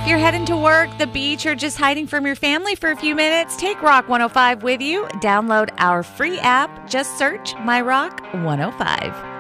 If you're heading to work, the beach, or just hiding from your family for a few minutes, take Rock 105 with you. Download our free app. Just search My Rock 105.